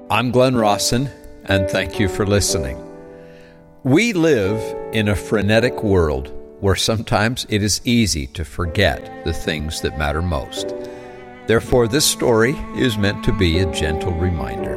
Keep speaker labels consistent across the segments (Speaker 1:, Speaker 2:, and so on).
Speaker 1: I'm Glenn Rawson, and thank you for listening. We live in a frenetic world where sometimes it is easy to forget the things that matter most. Therefore, this story is meant to be a gentle reminder.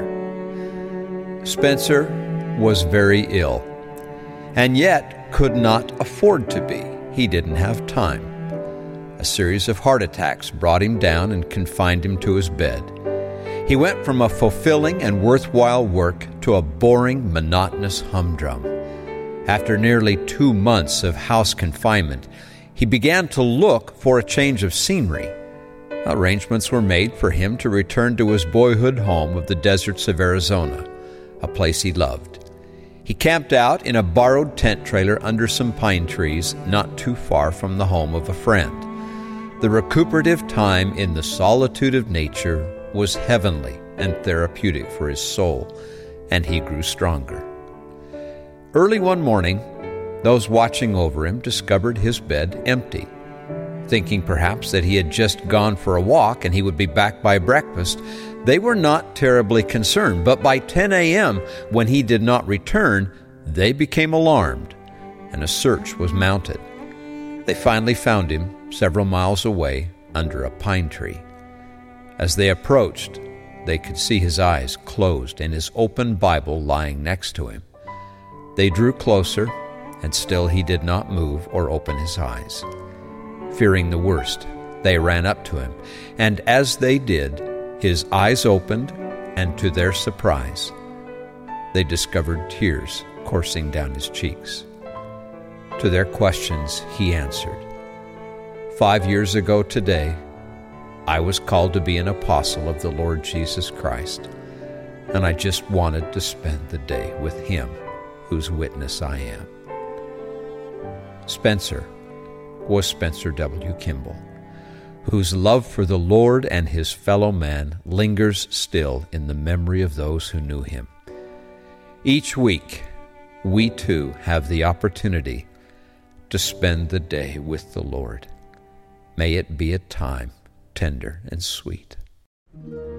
Speaker 1: Spencer was very ill, and yet could not afford to be. He didn't have time. A series of heart attacks brought him down and confined him to his bed. He went from a fulfilling and worthwhile work to a boring, monotonous humdrum. After nearly 2 months of house confinement, he began to look for a change of scenery. Arrangements were made for him to return to his boyhood home of the deserts of Arizona, a place he loved. He camped out in a borrowed tent trailer under some pine trees not too far from the home of a friend. The recuperative time in the solitude of nature was heavenly and therapeutic for his soul, and he grew stronger. Early one morning, those watching over him discovered his bed empty. Thinking perhaps that he had just gone for a walk and he would be back by breakfast, they were not terribly concerned. But by 10 a.m., when he did not return, they became alarmed, and a search was mounted. They finally found him several miles away under a pine tree. As they approached, they could see his eyes closed and his open Bible lying next to him. They drew closer, and still he did not move or open his eyes. Fearing the worst, they ran up to him, and as they did, his eyes opened, and to their surprise, they discovered tears coursing down his cheeks. To their questions, he answered, 5 years ago today, I was called to be an apostle of the Lord Jesus Christ, and I just wanted to spend the day with Him, whose witness I am. Spencer was Spencer W. Kimball, whose love for the Lord and his fellow man lingers still in the memory of those who knew him. Each week, we too have the opportunity to spend the day with the Lord. May it be a time tender and sweet.